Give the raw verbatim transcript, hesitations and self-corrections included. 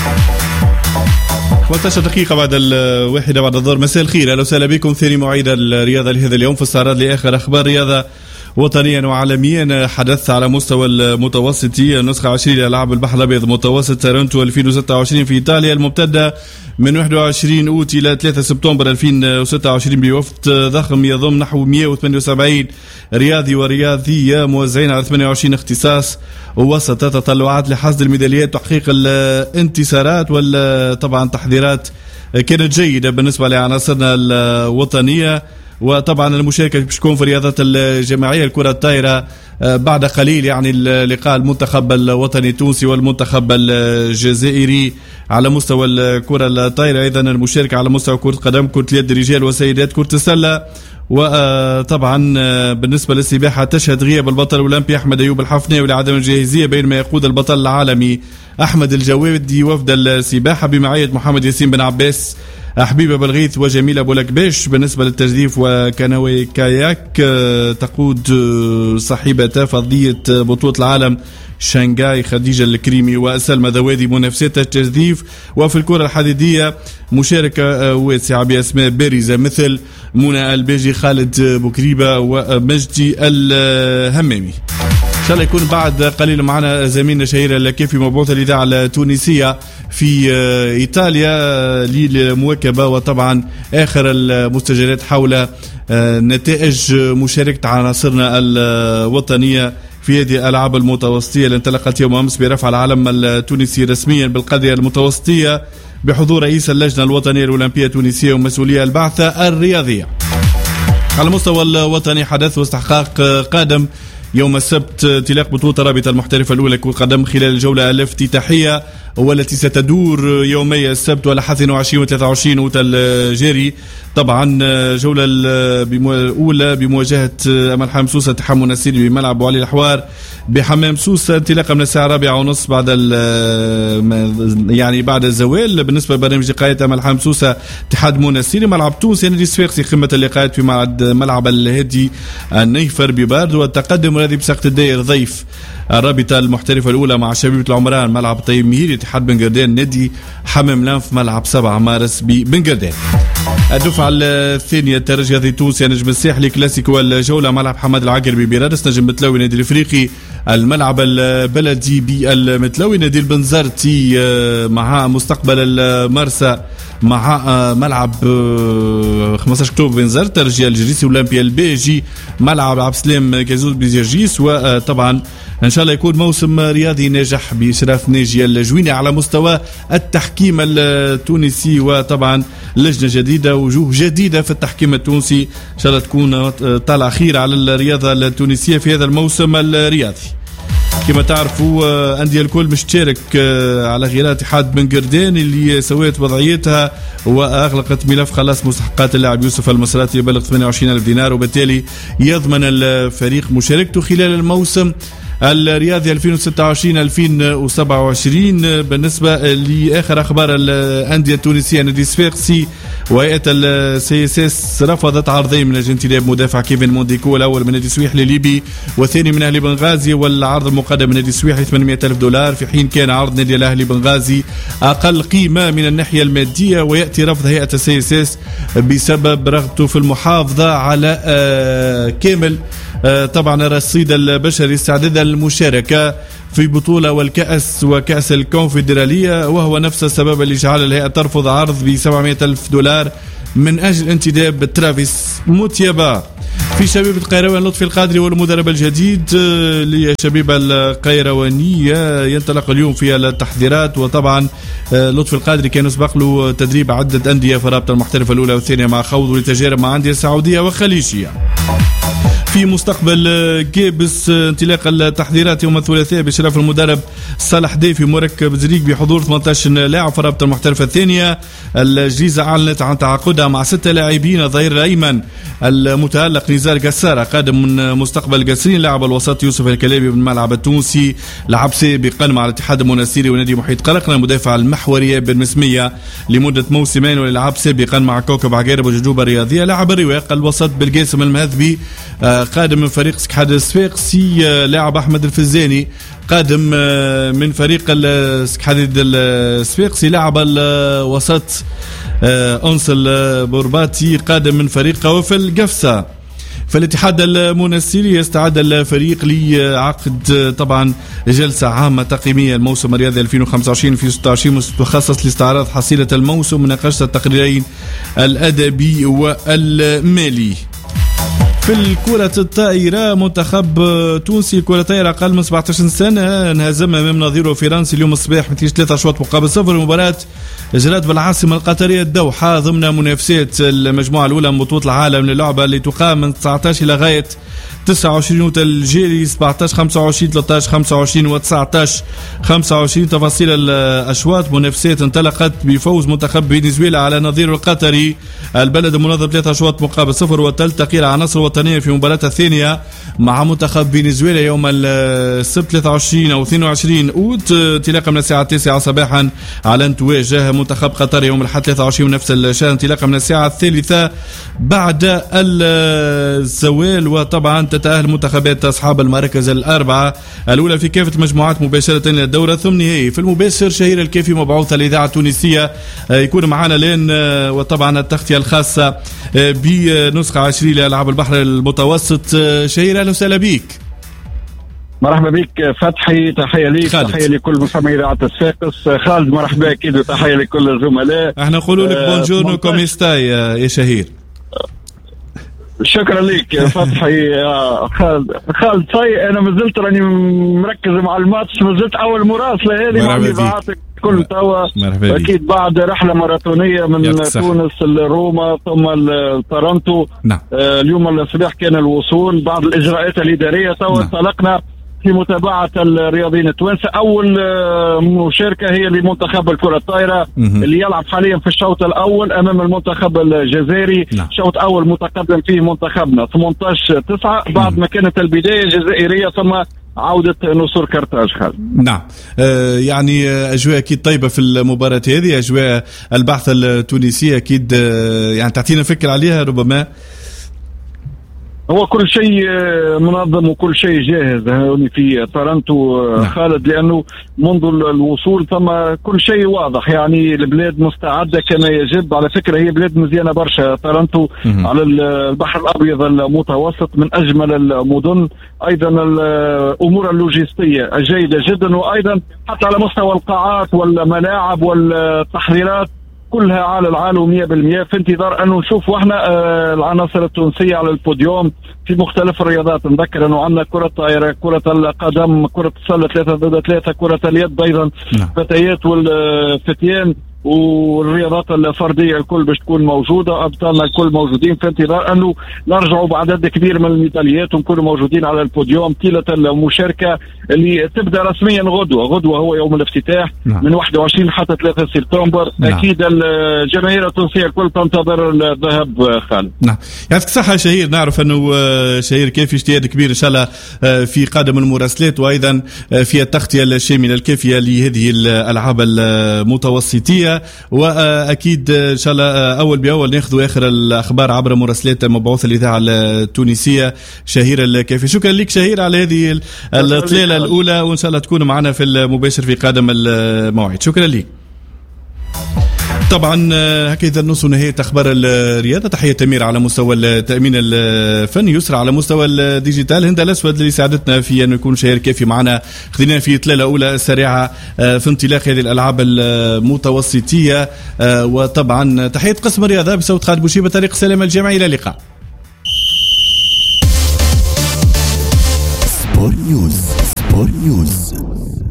ثمانية عشر دقيقة بعد الواحدة بعد الظهر. مساء الخير، أهلا وسهلا بكم. ثاني موعد الرياضة لهذا اليوم في استعراض لآخر أخبار رياضة وطنيا وعالميا. حدث على مستوى المتوسطي نسخة عشرين لألعاب البحر الأبيض متوسط تورنتو ألفين وستة وعشرين في إيطاليا، الممتدة من واحد وعشرين أوت إلى ثلاثة سبتمبر ألفين وستة وعشرين، بوفد ضخم يضم نحو مئة وثمانية وسبعين رياضي ورياضية موزعين على ثمانية وعشرين اختصاص، ووسط تطلعات لحصد الميداليات وتحقيق الانتصارات. وطبعا تحضيرات كانت جيدة بالنسبة لعناصرنا الوطنية، وطبعا المشاركة باش تكون في الرياضات الجماعية الكرة الطايرة بعد قليل، يعني لقاء المنتخب الوطني التونسي والمنتخب الجزائري على مستوى الكرة الطايرة. أيضا المشاركة على مستوى كرة قدم، كرة اليد رجال وسيدات، كرة السلة. وطبعا بالنسبة للسباحة تشهد غياب البطل الأولمبي أحمد أيوب الحفني ولعدم الجاهزية، بينما يقود البطل العالمي أحمد الجوادي وفد السباحة بمعية محمد ياسين بن عباس، حبيبة بالغيث وجميلة بولكباش. بالنسبة للتجديف وكانوي كاياك تقود صاحبة فضية بطولة العالم شانغاي خديجة الكريمي وسلمى ذوادي منافسات التجديف. وفي الكرة الحديدية مشاركة واسعة بأسماء بارزة مثل منى الباجي، خالد بوكريبة ومجدي الهمامي. إن شاء الله يكون بعد قليل معنا زميلنا شهير الكافي مبعوث الإذاعة التونسية في إيطاليا للمواكبة وطبعا آخر المستجدات حول نتائج مشاركة عناصرنا الوطنية في هذه الألعاب المتوسطية اللي انطلقت يوم أمس برفع العلم التونسي رسميا بالقضية المتوسطية بحضور رئيس اللجنة الوطنية الأولمبية التونسية ومسؤولية البعثة الرياضية. على المستوى الوطني حدث واستحقاق قادم يوم السبت انطلاق بطولة الرابطة المحترفة الأولى كرة قدم خلال الجولة الافتتاحية والتي ستدور يومي السبت ولا اثنين وعشرين و ثلاثة وعشرين أوت الجاري. طبعا جولة الأولى بمواجهة أمل حمام سوسة تحمل السيري بملعب علي الحوار بحمام سوسة، انطلاقا من الساعة الرابعة ونصف بعد يعني بعد الزوال. بالنسبة لبرنامج لقاءات أمل حمام سوسة اتحاد منسيري، ملعب تونس نادي الصفاقسي قمة اللقاءات في ملعب الهادي النيفر ببارد، والتقدم الذي بسقط الدائر ضيف الرابطة المحترفة الأولى مع شبيبة العمران ملعب طيب مهيري، اتحاد بن قردان نادي حمام لانف ملعب سبعة مارس ببن قردان. الدفعة الثانية الترجي التونسي نجم الساحلي كلاسيكو الجولة ملعب حماد العقربي ببيرادس، نجم متلوي نادي الافريقي الملعب البلدي بالمتلوي، نادي البنزرتي مع مستقبل المرسى مع ملعب خمسة عشر اكتوبر بنزرت، ترجي الجريسي اولمبيا البيجي ملعب عبد السلام كازوز بجرجيس. وطبعا ان شاء الله يكون موسم رياضي ناجح باشراف ناجي الجويني على مستوى التحكيم التونسي، وطبعا لجنه جديده وجوه جديده في التحكيم التونسي، ان شاء الله تكون طالع خير على الرياضه التونسيه في هذا الموسم الرياضي. كما تعرفوا أندية الكل مش تشارك على غير اتحاد بن قردان اللي سويت وضعيتها وأغلقت ملف خلاص مستحقات اللاعب يوسف المصراتي يبلغ ثمانية وعشرين ألف دينار، وبالتالي يضمن الفريق مشاركته خلال الموسم الرياضي ألفين وستة وعشرين ألفين وسبعة وعشرين. بالنسبة لآخر أخبار الأندية التونسية، نادي صفاقسي وهيئة السي اس اس رفضت عرضين من الجنتيلاب مدافع كيفن مونديكو، الأول من نادي سويحلي الليبي والثاني من أهلي بنغازي، والعرض المقدم من نادي سويحلي ثمانمئة ألف دولار، في حين كان عرض نادي الأهلي بنغازي أقل قيمة من الناحية المادية. ويأتي رفض هيئة السي اس اس بسبب رغبته في المحافظة على كامل طبعا الرصيد البشري استعداد المشاركة في بطولة والكأس وكأس الكونفدرالية، وهو نفس السبب اللي جعل الهيئة ترفض عرض ب سبعمئة ألف دولار من أجل انتداب ترافيس موتيابا. في شبيبة القيروان لطفي القادري والمدرب الجديد لشبيبة القيروانية ينطلق اليوم في التحضيرات، وطبعا لطفي القادري كان يسبق له تدريب عدة أندية في الرابطة المحترفة الأولى والثانية مع خوض ولتجارب مع أندية سعودية وخليجية. في مستقبل جيبس انطلاق التحضيرات يوم الثلاثاء بإشراف المدرب صالح ديفي مركب زريق بحضور ثمانية عشر لاعب في الرابطة المحترفة الثانية. الجيزة أعلنت عن تعاقدها مع ستة لاعبين، الظهير الأيمن المتألق نزار قسارة قادم من مستقبل القصرين، لاعب الوسط يوسف الكلابي من الملعب التونسي لعب سابقا مع الاتحاد المنسيري ونادي محيط قلقنا، المدافع المحوري بن مسمية لمدة موسمين ولعب سابقا مع كوكب عقارب وجدوبة الرياضية، لاعب الرواق الوسط بالقاسم المهذبي قادم من فريق سكحاد الصفاقسي لاعب أحمد الفزاني، قادم من فريق سكحاد الصفاقسي لاعب الوسط أنس البرباتي، قادم من فريق قوافل قفصة. فالاتحاد المنسيري يستعد الفريق لعقد طبعا جلسة عامة تقييمية الموسم الرياضي ألفين وخمسة وعشرين ألفين وستة وعشرين متخصص لاستعراض حصيلة الموسم ومناقشة التقريرين الأدبي والمالي. في الكرة الطائرة منتخب تونسي كرة طائرة أقل من سبعة عشر سنة انهزم أمام نظيره فرنسي اليوم الصباح بنتيجة ثلاثة أشواط مقابل صفر. المباراة جرت بالعاصمة القطرية الدوحة ضمن منافسات المجموعة الأولى من بطولة العالم للعبة اللي تقام من تسعة عشر إلى غاية تسعة وعشرين يوت الجيري سبعة عشر خمسة وعشرين ثلاثة عشر خمسة وعشرين و تسعة عشر خمسة وعشرين. تفاصيل الأشواط منافسات انطلقت بفوز منتخب فنزويلا على نظير القطري البلد المنظم ثلاثة أشواط مقابل صفر، وتلتقي العناصر الوطنية في مباراة الثانية مع منتخب فنزويلا يوم السبت ثلاثة وعشرين أو اثنين وعشرين أوت انطلاقا من الساعة التاسعة صباحا على أن تواجه منتخب قطر يوم الأحد ثلاثة وعشرين من نفس الشهر انطلاقا من الساعة الثالثة بعد الزوال. وطبعا تتأهل منتخبات أصحاب المراكز الأربعة الأولى في كافة المجموعات مباشرة إلى الدورة ثم نهائي. في المباشر شهير الكافي مبعوث الإذاعة التونسية يكون معنا الآن، وطبعا التغطية الخاصة بنسخة عشرين لألعاب البحر المتوسط. شهير أهلا وسهلا بك. مرحبا بك فتحي، تحية ليك، تحية لكل مستمعي إذاعة الصفاقس. خالد مرحبا أكيد، وتحية لكل الزملاء. احنا نقولوا لك بونجورنو كوميستاي يا شهير. شكرا لك فتحي. خالد خالد صاي انا ما زلت راني مركز مع الماتش، ما زلت اول مراسله هذه مع اذاعتك كل توا اكيد بعد رحله ماراثونيه من تونس لروما ثم لتورنتو. نعم. آه اليوم الصباح كان الوصول بعض الاجراءات الاداريه توا. انطلقنا في متابعة الرياضيين التوانسة. أول مشاركة هي لمنتخب الكرة الطائرة اللي يلعب حاليا في الشوط الأول أمام المنتخب الجزائري. نعم. شوط أول متقدم فيه منتخبنا ثمانية عشر تسعة بعد ما كانت البداية جزائرية ثم عودة نصر كرتاج. خالد نعم. آه يعني أجواء أكيد طيبة في المباراة هذه، أجواء البعثة التونسية أكيد آه يعني تعطينا فكرة عليها ربما. هو كل شيء منظم وكل شيء جاهز هوني في تورنتو. نعم. خالد لأنه منذ الوصول ثم كل شيء واضح، يعني البلاد مستعدة كما يجب. على فكرة هي بلاد مزيانة برشا تورنتو على البحر الأبيض المتوسط، من أجمل المدن، أيضا الأمور اللوجستية جيدة جدا، وأيضا حتى على مستوى القاعات والملاعب والتحضيرات كلها على العالم مية بالمية، في انتظار أنه نشوف وإحنا آه العناصر التونسية على البوديوم في مختلف الرياضات. نذكر أنه عندنا كرة الطائرة، كرة القدم، كرة السلة ثلاثة ضد ثلاثة، كرة اليد أيضا فتيات والفتيان، والرياضات الفردية الكل باش تكون موجودة. أبطالنا الكل موجودين في انتظار أنه نرجعوا بعدد كبير من الميداليات ونكونوا موجودين على البوديوم طيلة المشاركة اللي تبدأ رسميا غدوة. غدوة هو يوم الافتتاح. نعم. من واحد وعشرين حتى ثلاثة سبتمبر. نعم. أكيد الجماهير التونسية الكل تنتظر الذهب. خالد نعم يعطيك الصحة شهير. نعرف أنه شهير كافي اجتهاد كبير إن شاء الله في قادم المراسلات وأيضا في التغطية الشاملة الكافية لهذه الألعاب المتوسطية، واكيد ان شاء الله اول باول ناخذ اخر الاخبار عبر مراسلات مبعوث الاذاعه التونسيه شهير الكافي. شكرا لك شهير على هذه الطليله الاولى، وان شاء الله تكون معنا في المباشر في قادم الموعد. شكرا لك. طبعا هكذا نص نهاية أخبار الرياضة. تحية تمير على مستوى التأمين الفني، يسرى على مستوى الديجيتال، هند الأسود اللي ساعدتنا في أن يكون شهير كافي معنا. خذينا في طلالة أولى سريعة في انطلاق هذه الألعاب المتوسطية. وطبعا تحية قسم الرياضة بصوت خالد بوشيبة طريق سلام الجامعي. إلى اللقاء. سبور نيوز. سبور نيوز.